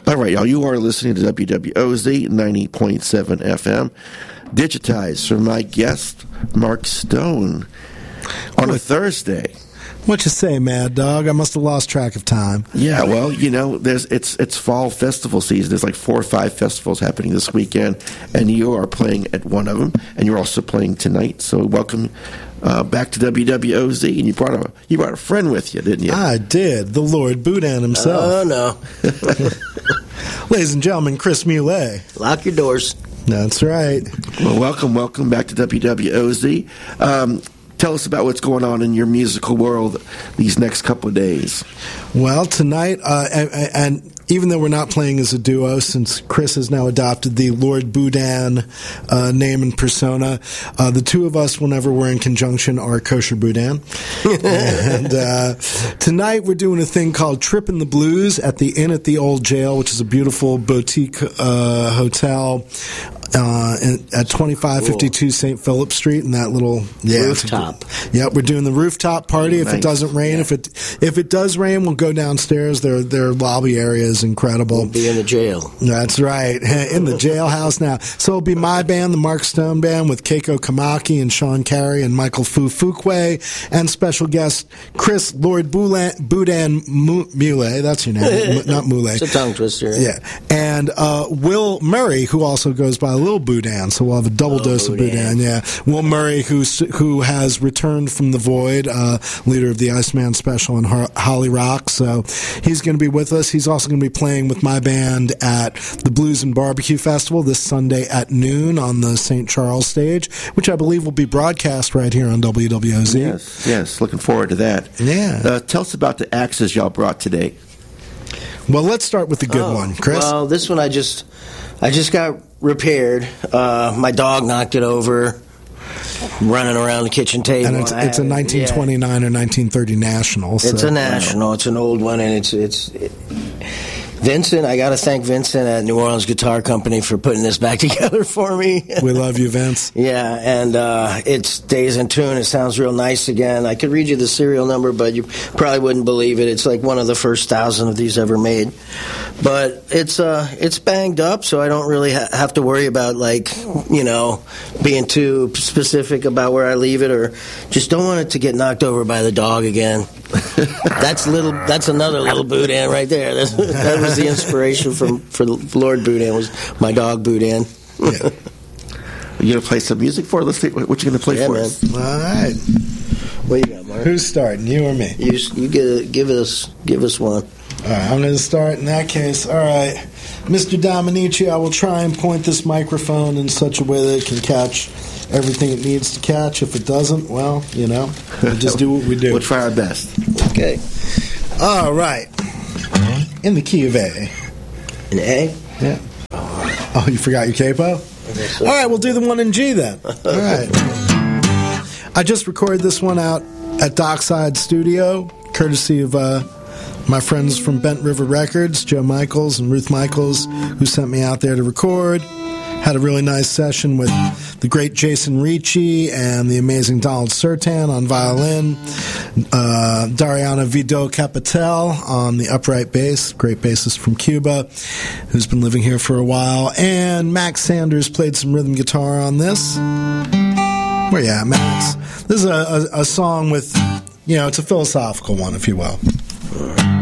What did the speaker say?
All right, y'all, you are listening to WWOZ 90.7 FM, digitized from my guest, Mark Stone, on a Thursday. What you say, Mad Dog? I must have lost track of time. Yeah, well, you know, it's fall festival season. There's like 4 or 5 festivals happening this weekend, and you are playing at one of them, and you're also playing tonight. So welcome back to WWOZ, and you brought a friend with you, didn't you? I did. The Lord Boudin himself. Oh, no. Ladies and gentlemen, Chris Moulet. Lock your doors. That's right. Well, welcome back to WWOZ. Tell us about what's going on in your musical world these next couple of days. Well, tonight, and even though we're not playing as a duo, since Chris has now adopted the Lord Boudin name and persona, the two of us, whenever we're in conjunction, are Kosher Boudin. And tonight we're doing a thing called Trippin' the Blues at the Inn at the Old Jail, which is a beautiful boutique hotel at 2552 St. Philip Street in that little rooftop. Yeah, we're doing the rooftop party. If nice. It doesn't rain, Yeah. if it does rain, we'll go downstairs. Their lobby area is incredible. We'll be in the jail. That's right, in the jailhouse now. So it'll be my band, the Mark Stone Band, with Keiko Kamaki and Sean Carey and Michael Fukwe, and special guest Chris Lord Boudin Moulet. That's your name, not Moulet. It's a tongue twister. Yeah, and Will Murray, who also goes by Lil Boudin, so we'll have a double dose of Boudin. Yeah, Will Murray, who has returned from the void, leader of the Iceman Special and Holly Rock. So he's going to be with us. He's also going to be playing with my band at the Blues and Barbecue Festival this Sunday at noon on the St. Charles stage, which I believe will be broadcast right here on WWOZ. Yes, looking forward to that. Yeah. Tell us about the axes y'all brought today. Well, let's start with the good one, Chris. Well, this one I just got repaired. My dog knocked it over, running around the kitchen table. And it's a 1929 or 1930 National. So. It's a National. It's an old one, and it's Vincent. I got to thank Vincent at New Orleans Guitar Company for putting this back together for me. We love you, Vince. Yeah, and it stays in tune. It sounds real nice again. I could read you the serial number, but you probably wouldn't believe it. It's like one of the first 1,000 of these ever made. But it's banged up, so I don't really have to worry about, being too specific about where I leave it, or just don't want it to get knocked over by the dog again. That's another little Boudin right there. That was the inspiration for Lord Boudin, was my dog Boudin. Yeah. You gonna play some music for us? Let's see what you gonna play for us. All right. What you got, Mark? Who's starting, you or me? You give us one. All right, I'm going to start in that case. All right, Mr. Dominici, I will try and point this microphone in such a way that it can catch everything it needs to catch. If it doesn't, well, we'll just do what we do. We'll try our best. Okay. All right. In the key of A. An A? Yeah. Oh, you forgot your capo? So. All right, we'll do the one in G then. All right. I just recorded this one out at Dockside Studio, courtesy of my friends from Bent River Records, Joe Michaels and Ruth Michaels, who sent me out there to record. Had a really nice session with the great Jason Ricci and the amazing Donald Sertan on violin, Dariana Vidot Capitel on the upright bass, great bassist from Cuba, who's been living here for a while, and Max Sanders played some rhythm guitar on this. Where you at, Max? This is a song with, it's a philosophical one, if you will.